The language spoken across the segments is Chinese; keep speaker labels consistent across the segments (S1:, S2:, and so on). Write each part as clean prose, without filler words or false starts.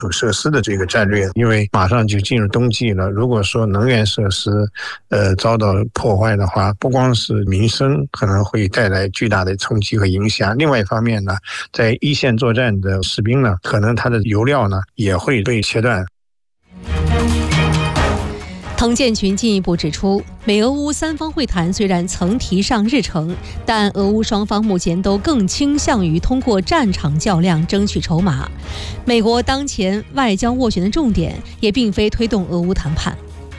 S1: 设施的这个战略，因为马上就进入冬季了。如果说能源设施遭到破坏的话，不光是民生可能会带来巨大的冲击和影响，另外一方面呢，在一线作战的士兵呢，可能他的油料呢也会被切断。
S2: 滕建群进一步指出，美俄乌三方会谈虽然曾提上日程，但俄乌双方目前都更倾向于通过战场较量争取筹码。美国当前外交斡旋的重点也并非推动俄乌谈判。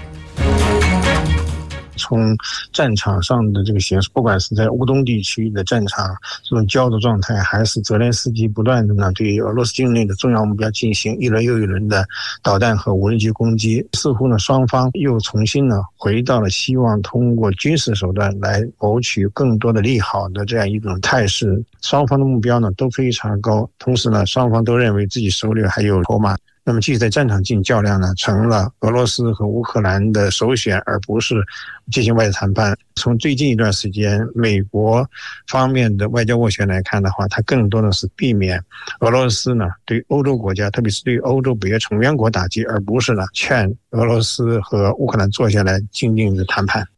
S1: 从战场上的这个形势，不管是在乌东地区的战场这种焦灼状态，还是泽连斯基不断的呢对俄罗斯境内的重要目标进行一轮又一轮的导弹和无人机攻击，似乎呢双方又重新呢回到了希望通过军事手段来谋取更多的利好的这样一种态势。双方的目标呢都非常高，同时呢双方都认为自己手里还有筹码。那么继续在战场进行较量呢，成了俄罗斯和乌克兰的首选，而不是进行外交谈判。从最近一段时间美国方面的外交斡旋来看的话，它更多的是避免俄罗斯呢对欧洲国家，特别是对欧洲北约成员国打击，而不是呢劝俄罗斯和乌克兰坐下来进行的谈判。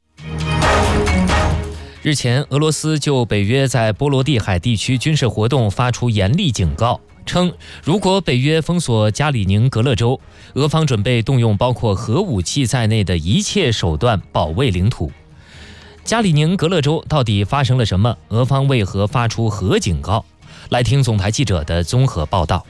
S3: 日前，俄罗斯就北约在波罗的海地区军事活动发出严厉警告，称如果北约封锁加里宁格勒州，俄方准备动用包括核武器在内的一切手段保卫领土。加里宁格勒州到底发生了什么？俄方为何发出核警告？来听总台记者的综合报道。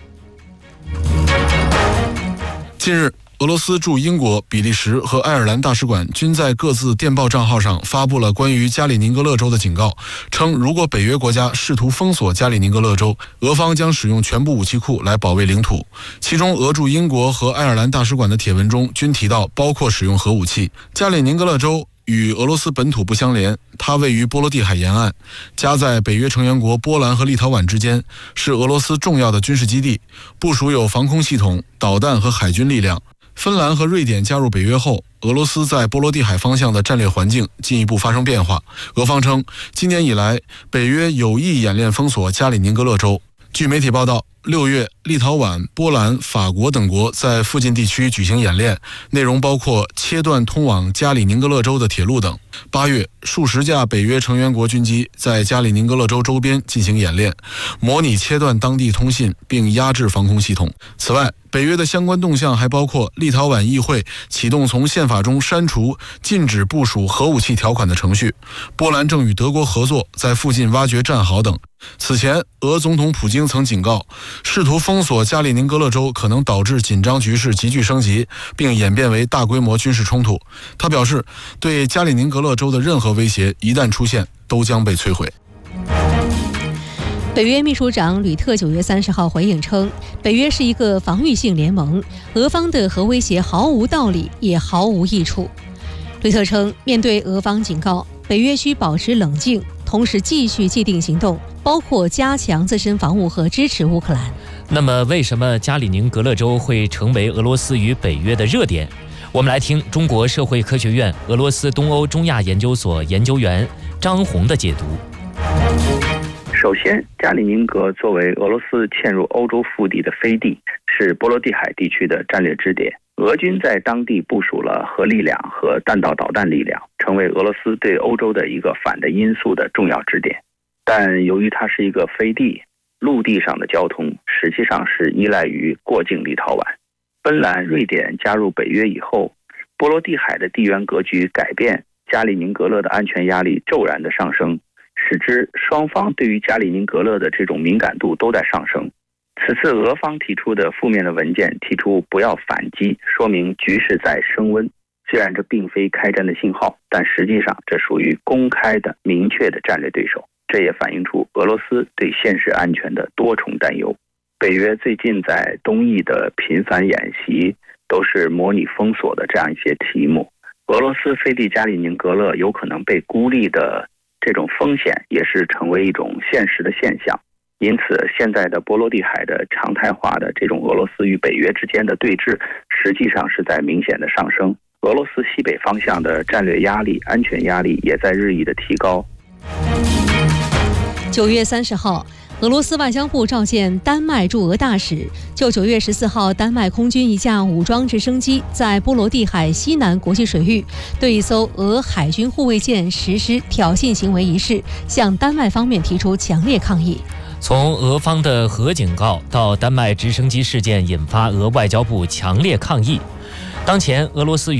S4: 近日，俄罗斯驻英国、比利时和爱尔兰大使馆均在各自电报账号上发布了关于加里宁格勒州的警告，称如果北约国家试图封锁加里宁格勒州，俄方将使用全部武器库来保卫领土。其中，俄驻英国和爱尔兰大使馆的帖文中均提到包括使用核武器。加里宁格勒州与俄罗斯本土不相连，它位于波罗的海沿岸，夹在北约成员国波兰和立陶宛之间，是俄罗斯重要的军事基地，部署有防空系统、导弹和海军力量。芬兰和瑞典加入北约后，俄罗斯在波罗的海方向的战略环境进一步发生变化。俄方称，今年以来，北约有意演练封锁加里宁格勒州。据媒体报道，6月，立陶宛、波兰、法国等国在附近地区举行演练，内容包括切断通往加里宁格勒州的铁路等。8月，数十架北约成员国军机在加里宁格勒州周边进行演练，模拟切断当地通信并压制防空系统。此外，北约的相关动向还包括立陶宛议会启动从宪法中删除禁止部署核武器条款的程序，波兰正与德国合作在附近挖掘战壕等。此前，俄总统普京曾警告，试图封锁加里宁格勒州可能导致紧张局势急剧升级，并演变为大规模军事冲突。他表示，对加里宁格勒州的任何威胁一旦出现，都将被摧毁。
S2: 北约秘书长吕特9月30号回应称，北约是一个防御性联盟，俄方的核威胁毫无道理，也毫无益处。吕特称，面对俄方警告，北约需保持冷静，同时继续既定行动，包括加强自身防务和支持乌克兰。
S3: 那么，为什么加里宁格勒州会成为俄罗斯与北约的热点？我们来听中国社会科学院俄罗斯东欧中亚研究所研究员张红的解读。
S5: 首先，加里宁格作为俄罗斯嵌入欧洲腹地的飞地，是波罗的海地区的战略支点。俄军在当地部署了核力量和弹道导弹力量，成为俄罗斯对欧洲的一个反的因素的重要支点。但由于它是一个飞地，陆地上的交通实际上是依赖于过境立陶宛。芬兰、瑞典加入北约以后，波罗的海的地缘格局改变，加里宁格勒的安全压力骤然的上升，使之双方对于加里宁格勒的这种敏感度都在上升。此次俄方提出的负面的文件提出不要反击，说明局势在升温。虽然这并非开战的信号，但实际上这属于公开的明确的战略对手。这也反映出俄罗斯对现实安全的多重担忧。北约最近在东翼的频繁演习都是模拟封锁的这样一些题目。俄罗斯飞地加里宁格勒有可能被孤立的这种风险也是成为一种现实的现象。因此，现在的波罗的海的常态化的这种俄罗斯与北约之间的对峙，实际上是在明显的上升。俄罗斯西北方向的战略压力、安全压力也在日益的提高。
S2: 9月30号， 俄罗斯外交部召见丹麦驻俄大使，就9月14号丹麦空军一架武装直升机在波罗的海西南国际水域对一艘俄海军护卫舰实施挑衅行为一事，向丹麦方面提出强烈抗议。
S3: 从俄方的核警告到丹麦直升机事件引发俄外交部强烈抗议，当前俄罗斯